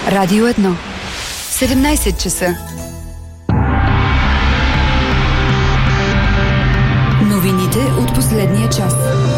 Радио 1. 17 часа. Новините от последния час.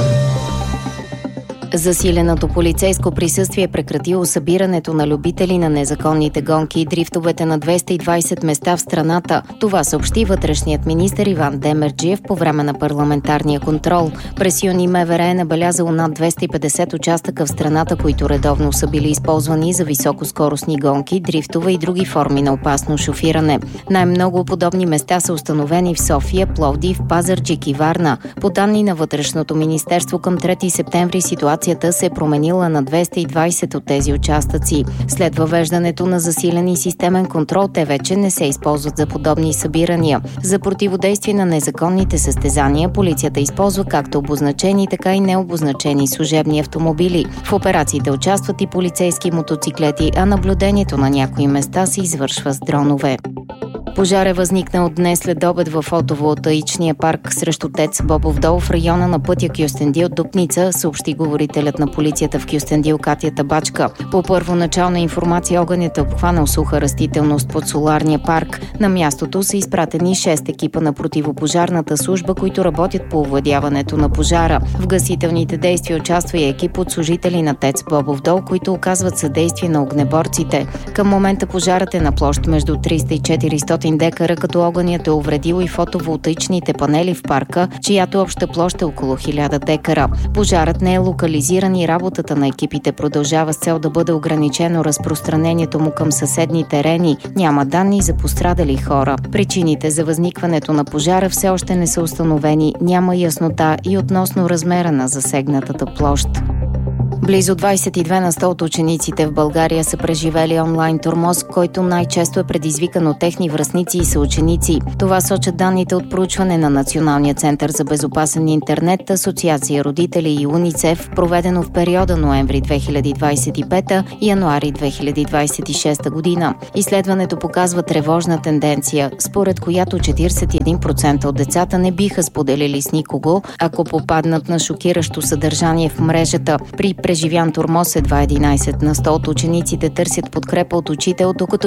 Засиленото полицейско присъствие прекратило събирането на любители на незаконните гонки и дрифтовете на 220 места в страната. Това съобщи вътрешният министър Иван Демерджиев по време на парламентарния контрол. През юни МВР е набелязало над 250 участъка в страната, които редовно са били използвани за високоскоростни гонки, дрифтове и други форми на опасно шофиране. Най-много подобни места са установени в София, Пловдив, Пазарджик и Варна. По данни на Вътрешното министерство към 3 септември ситуацията се е променила на 220 от тези участъци. След въвеждането на засилен и системен контрол, те вече не се използват за подобни събирания. За противодействие на незаконните състезания, полицията използва както обозначени, така и необозначени служебни автомобили. В операциите участват и полицейски мотоциклети, а наблюдението на някои места се извършва с дронове. Пожар е възникнал днес след обед в фотоволтаичния парк срещу ТЕЦ Бобов дол в района на пътя Кюстендил-Дупница, съобщи говорителят на полицията в Кюстендил Катя Табачка. По първоначална информация, огънят е обхванал суха растителност под соларния парк. На мястото са изпратени 6 екипа на противопожарната служба, които работят по овладяването на пожара. В гасителните действия участва и екип от служители на ТЕЦ Бобов дол, които оказват съдействие на огнеборците. Към момента пожарът е на площ между 300 и 400 декара, като огънят е увредил и фотоволтаичните панели в парка, чиято обща площ е около 1000 декара. Пожарът не е локализиран и работата на екипите продължава с цел да бъде ограничено разпространението му към съседни терени. Няма данни за пострадали хора. Причините за възникването на пожара все още не са установени, няма яснота и относно размера на засегнатата площ. Близо 22% от учениците в България са преживели онлайн тормоз, който най-често е предизвикан от техни връстници и съученици. Това сочат данните от проучване на Националния център за безопасен интернет, Асоциация родители и УНИЦЕФ, проведено в периода ноември 2025 и януари 2026 година. Изследването показва тревожна тенденция, според която 41% от децата не биха споделили с никого, ако попаднат на шокиращо съдържание в мрежата. При преживян тормоз едва 11% от учениците търсят подкрепа от учител, докато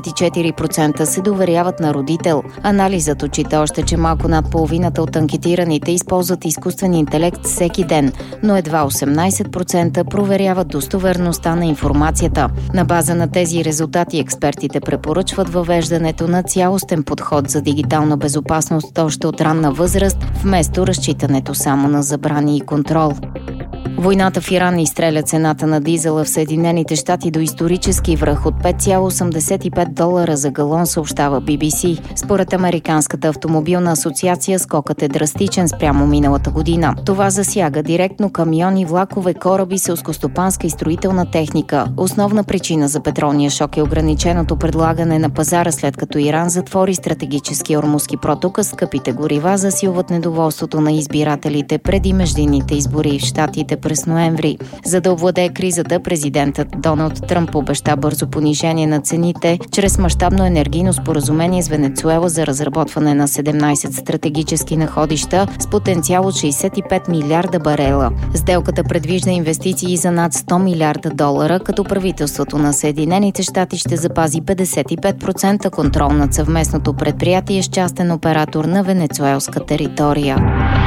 44% се доверяват на родител. Анализът отчита още, че малко над половината от анкетираните използват изкуствен интелект всеки ден, но едва 18% проверяват достоверността на информацията. На база на тези резултати експертите препоръчват въвеждането на цялостен подход за дигитална безопасност още от ранна възраст, вместо разчитането само на забрани и контрол. Войната в Иран изстреля цената на дизела в Съединените щати до исторически връх от $5,85 за галон, съобщава BBC. Според Американската автомобилна асоциация, скокът е драстичен спрямо миналата година. Това засяга директно камиони, влакове, кораби, селскостопанска и строителна техника. Основна причина за петролния шок е ограниченото предлагане на пазара, след като Иран затвори стратегически Ормузски проток, а скъпите горива засилват недоволството на избирателите преди междинните избори в щатите през ноември. За да овладее кризата, президентът Доналд Тръмп обеща бързо понижение на цените чрез мащабно енергийно споразумение с Венецуела за разработване на 17 стратегически находища с потенциал от 65 милиарда барела. Сделката предвижда инвестиции за над $100 милиарда, като правителството на Съединените щати ще запази 55% контрол над съвместното предприятие с частен оператор на венецуелска територия.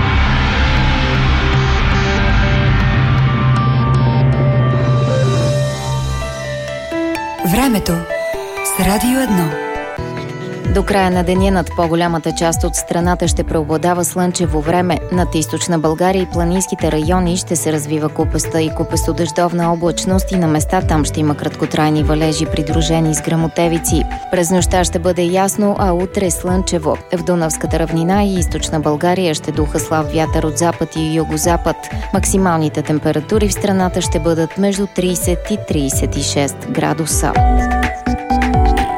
Времето с Радио 1. До края на деня над по-голямата част от страната ще преобладава слънчево време. Над източна България и планинските райони ще се развива купеста и купестодъждовна облачност и на места там ще има краткотрайни валежи, придружени с гръмотевици. През нощта ще бъде ясно, а утре слънчево. В Дунавската равнина и източна България ще духа слаб вятър от запад и югозапад. Максималните температури в страната ще бъдат между 30 и 36 градуса.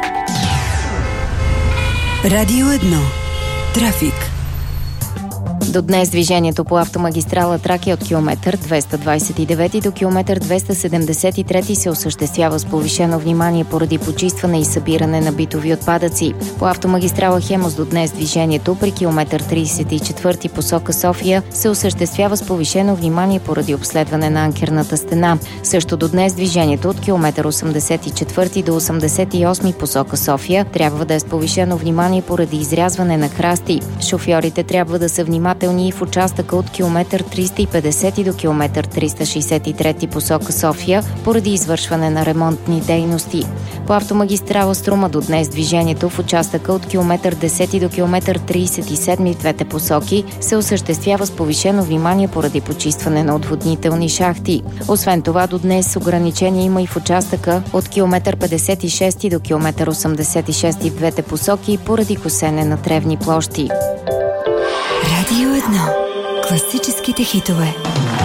Радио 1. Трафик. До днес движението по автомагистрала Тракия от километър 229 до километър 273 се осъществява с повишено внимание поради почистване и събиране на битови отпадъци. По автомагистрала Хемус до днес движението при километър 34 посока София се осъществява с повишено внимание поради обследване на анкерната стена. Също до днес движението от километър 84 до 88 посока София трябва да е с повишено внимание поради изрязване на храсти. Шофьорите трябва да са внимателни и в участъка от километър 350 до километър 363 посока София поради извършване на ремонтни дейности. По автомагистрала Струма до днес движението в участъка от километър 10 до километър 37 в двете посоки се осъществява с повишено внимание поради почистване на отводнителни шахти. Освен това, до днес ограничения има и в участъка от километър 56 до километър 86 в двете посоки поради косене на тревни площи. Радио 1. Класическите хитове.